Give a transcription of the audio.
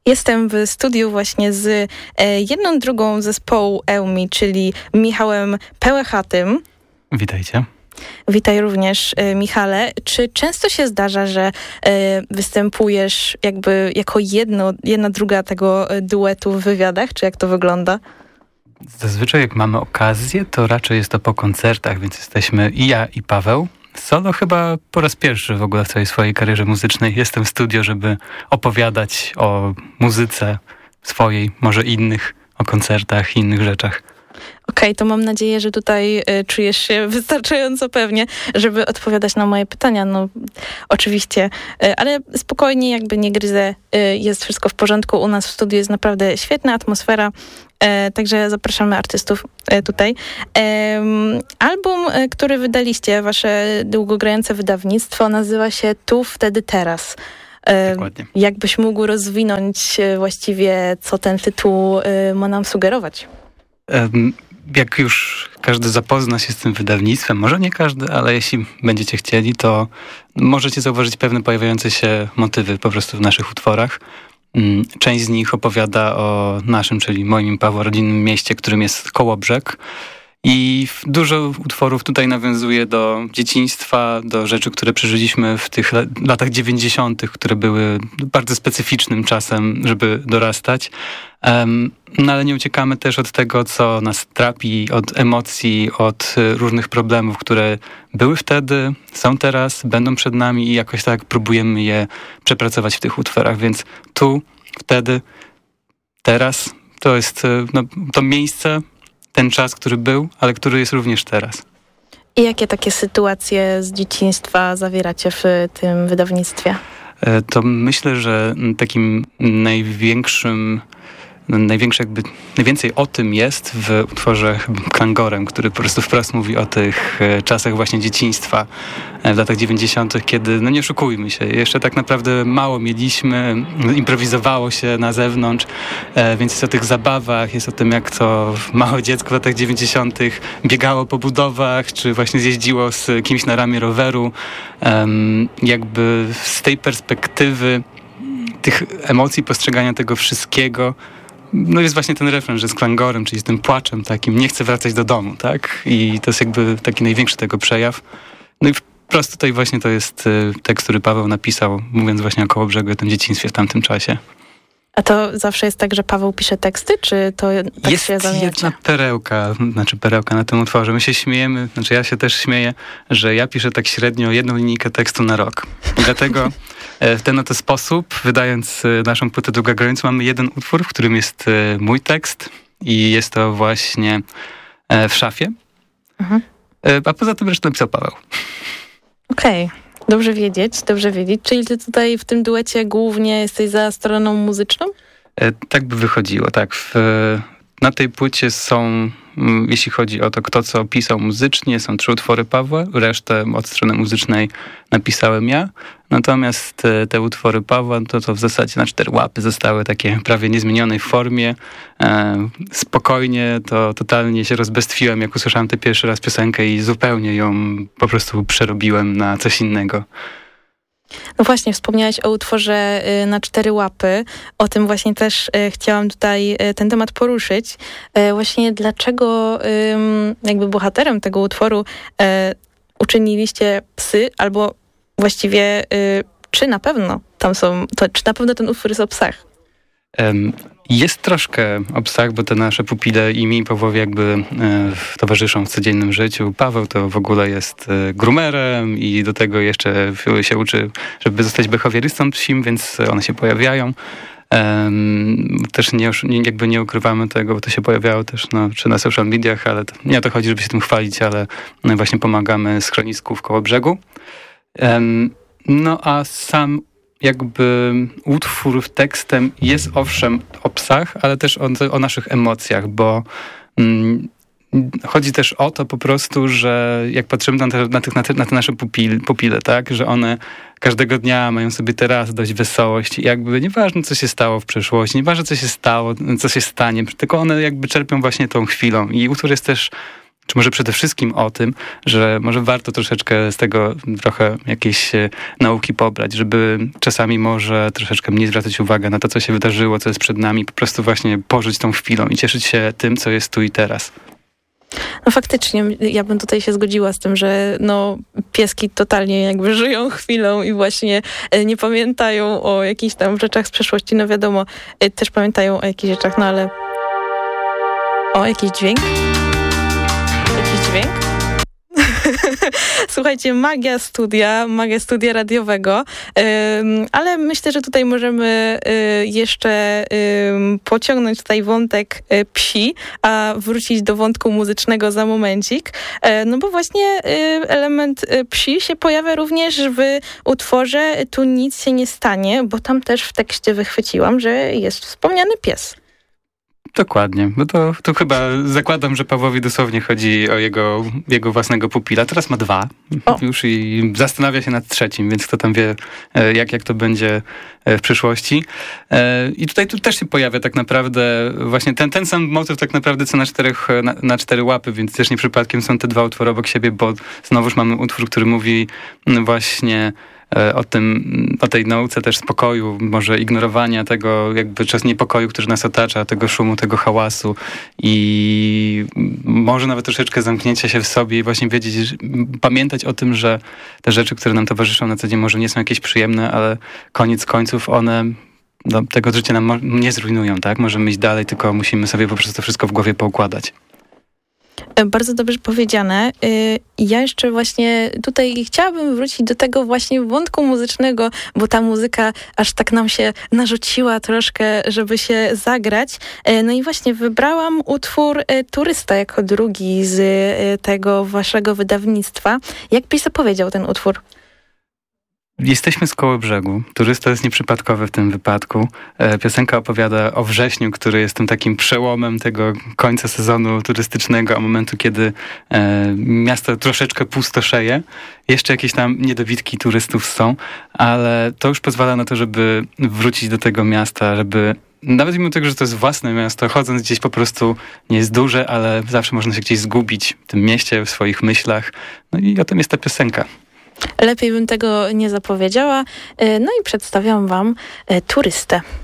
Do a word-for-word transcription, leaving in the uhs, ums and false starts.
Jestem w studiu właśnie z e, jedną drugą zespołu Eumi, czyli Michałem Pełechatym. Witajcie. Witaj również, e, Michale. Czy często się zdarza, że e, występujesz jakby jako jedno, jedna druga tego duetu w wywiadach? Czy jak to wygląda? Zazwyczaj jak mamy okazję, to raczej jest to po koncertach, więc jesteśmy i ja, i Paweł. Solo chyba po raz pierwszy w ogóle w całej swojej karierze muzycznej jestem w studio, żeby opowiadać o muzyce swojej, może innych, o koncertach i innych rzeczach. Okej, okay, to mam nadzieję, że tutaj y, czujesz się wystarczająco pewnie, żeby odpowiadać na moje pytania. No oczywiście, y, ale spokojnie, jakby nie gryzę, y, jest wszystko w porządku. U nas w studiu jest naprawdę świetna atmosfera, y, także zapraszamy artystów y, tutaj. Y, album, y, który wydaliście, wasze długogrające wydawnictwo, nazywa się Tu, Wtedy, Teraz. Y, Dokładnie. Jakbyś mógł rozwinąć y, właściwie, co ten tytuł y, ma nam sugerować? Um, Jak już każdy zapozna się z tym wydawnictwem, może nie każdy, ale jeśli będziecie chcieli, to możecie zauważyć pewne pojawiające się motywy po prostu w naszych utworach. Część z nich opowiada o naszym, czyli moim, Pawła, rodzinnym mieście, którym jest Kołobrzeg. I dużo utworów tutaj nawiązuje do dzieciństwa, do rzeczy, które przeżyliśmy w tych latach dziewięćdziesiątych, które były bardzo specyficznym czasem, żeby dorastać. Um, no ale nie uciekamy też od tego, co nas trapi, od emocji, od różnych problemów, które były wtedy, są teraz, będą przed nami i jakoś tak próbujemy je przepracować w tych utworach. Więc tu, wtedy, teraz to jest no, to miejsce, ten czas, który był, ale który jest również teraz. I jakie takie sytuacje z dzieciństwa zawieracie w tym wydawnictwie? To myślę, że takim największym, największy jakby, najwięcej o tym jest w utworze Klangorem, który po prostu wprost mówi o tych czasach właśnie dzieciństwa w latach dziewięćdziesiątych, kiedy, no nie oszukujmy się, jeszcze tak naprawdę mało mieliśmy, improwizowało się na zewnątrz, więc jest o tych zabawach, jest o tym, jak to małe dziecko w latach dziewięćdziesiątych biegało po budowach, czy właśnie zjeździło z kimś na ramię roweru. Jakby z tej perspektywy tych emocji, postrzegania tego wszystkiego, no jest właśnie ten refren, że z klangorem, czyli z tym płaczem takim, nie chcę wracać do domu, tak? I to jest jakby taki największy tego przejaw. No i wprost tutaj właśnie to jest tekst, który Paweł napisał, mówiąc właśnie o Kołobrzegu i o tym dzieciństwie w tamtym czasie. A to zawsze jest tak, że Paweł pisze teksty, czy to tak jest się zamienia? Jest jedna perełka, znaczy perełka na tym utworze. My się śmiejemy, znaczy ja się też śmieję, że ja piszę tak średnio jedną linijkę tekstu na rok. I dlatego w ten oto sposób, wydając naszą płytę długogrającą, mamy jeden utwór, w którym jest mój tekst i jest to właśnie W szafie. Mhm. A poza tym resztę napisał Paweł. Okej. Okay. Dobrze wiedzieć, dobrze wiedzieć. Czyli ty tutaj w tym duecie głównie jesteś za stroną muzyczną? E, tak by wychodziło, tak. W, na tej płycie są, jeśli chodzi o to, kto co pisał muzycznie, są trzy utwory Pawła, resztę od strony muzycznej napisałem ja. Natomiast te, te utwory Pawła, to, to w zasadzie na cztery łapy zostały takie prawie niezmienionej formie. E, spokojnie, to totalnie się rozbestwiłem, jak usłyszałem tę pierwszy raz piosenkę i zupełnie ją po prostu przerobiłem na coś innego. No właśnie, wspomniałeś o utworze y, na cztery łapy. O tym właśnie też y, chciałam tutaj y, ten temat poruszyć. Y, właśnie dlaczego y, jakby bohaterem tego utworu y, uczyniliście psy, albo właściwie y, czy na pewno tam są, to, czy na pewno ten utwór jest o psach? Um. Jest troszkę o psach, bo te nasze pupile i mi Pawłowi jakby e, towarzyszą w codziennym życiu. Paweł to w ogóle jest e, groomerem i do tego jeszcze się uczy, żeby zostać behawiorystą psim, więc one się pojawiają. E, też nie, jakby nie ukrywamy tego, bo to się pojawiało też no, czy na social mediach, ale to, nie o to chodzi, żeby się tym chwalić, ale no, właśnie pomagamy schronisku w Kołobrzegu. E, no a sam jakby utwór tekstem jest owszem o psach, ale też o, o naszych emocjach, bo mm, chodzi też o to po prostu, że jak patrzymy na te, na te, na te, na te nasze pupile, pupile, tak, że one każdego dnia mają sobie teraz dość wesołość i jakby nieważne co się stało w przeszłości, nieważne co się stało, co się stanie, tylko one jakby czerpią właśnie tą chwilą i utwór jest też Czy może przede wszystkim o tym, że może warto troszeczkę z tego trochę jakiejś nauki pobrać, żeby czasami może troszeczkę mniej zwracać uwagę na to, co się wydarzyło, co jest przed nami, po prostu właśnie pożyć tą chwilą i cieszyć się tym, co jest tu i teraz. No faktycznie, ja bym tutaj się zgodziła z tym, że no, pieski totalnie jakby żyją chwilą i właśnie nie pamiętają o jakichś tam rzeczach z przeszłości. No wiadomo, też pamiętają o jakichś rzeczach, no ale... O, jakiś dźwięk? Jakiś dźwięk? Słuchajcie, magia studia, magia studia radiowego, um, ale myślę, że tutaj możemy y, jeszcze y, pociągnąć tutaj wątek y, psi, a wrócić do wątku muzycznego za momencik, y, no bo właśnie y, element y, psi się pojawia również w utworze Tu nic się nie stanie, bo tam też w tekście wychwyciłam, że jest wspomniany pies. Dokładnie, bo to, to chyba zakładam, że Pawłowi dosłownie chodzi o jego, jego własnego pupila. Teraz ma dwa o. już i zastanawia się nad trzecim, więc kto tam wie, jak, jak to będzie w przyszłości. I tutaj tu też się pojawia tak naprawdę właśnie ten, ten sam motyw tak naprawdę co na, czterech, na, na cztery łapy, więc też nie przypadkiem są te dwa utwory obok siebie, bo znowuż mamy utwór, który mówi właśnie o tym, o tej nauce też spokoju, może ignorowania tego jakby czas niepokoju, który nas otacza, tego szumu, tego hałasu i może nawet troszeczkę zamknięcia się w sobie i właśnie wiedzieć, pamiętać o tym, że te rzeczy, które nam towarzyszą na co dzień może nie są jakieś przyjemne, ale koniec końców one no, tego życia nam nie zrujnują, tak? Możemy iść dalej, tylko musimy sobie po prostu to wszystko w głowie poukładać. Bardzo dobrze powiedziane. Ja jeszcze właśnie tutaj chciałabym wrócić do tego właśnie wątku muzycznego, bo ta muzyka aż tak nam się narzuciła troszkę, żeby się zagrać. No i właśnie wybrałam utwór Turysta jako drugi z tego waszego wydawnictwa. Jak byś zapowiedział ten utwór? Jesteśmy z Kołobrzegu. Turysta jest nieprzypadkowy w tym wypadku. Piosenka opowiada o wrześniu, który jest tym takim przełomem tego końca sezonu turystycznego, a momentu, kiedy e, miasto troszeczkę pustoszeje. Jeszcze jakieś tam niedobitki turystów są, ale to już pozwala na to, żeby wrócić do tego miasta, żeby nawet mimo tego, że to jest własne miasto, chodząc gdzieś po prostu nie jest duże, ale zawsze można się gdzieś zgubić w tym mieście, w swoich myślach. No i o tym jest ta piosenka. Lepiej bym tego nie zapowiedziała. No i przedstawiam wam Turystę.